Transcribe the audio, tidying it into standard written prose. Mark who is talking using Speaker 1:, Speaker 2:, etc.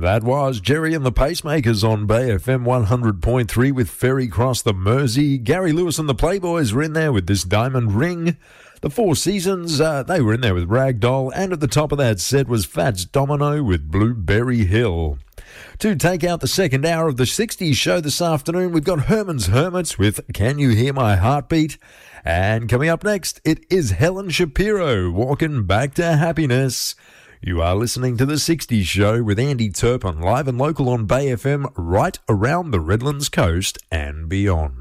Speaker 1: That was Jerry and the Pacemakers on Bay FM 100.3 with Ferry Cross the Mersey. Gary Lewis and the Playboys were in there with This Diamond Ring. The Four Seasons, they were in there with Ragdoll. And at the top of that set was Fats Domino with Blueberry Hill. To take out the second hour of the 60s show this afternoon, we've got Herman's Hermits with Can You Hear My Heartbeat? And coming up next, it is Helen Shapiro, Walking Back to Happiness. You are listening to the 60s show with Andy Turpin, live and local on Bay FM, right around the Redlands coast and beyond.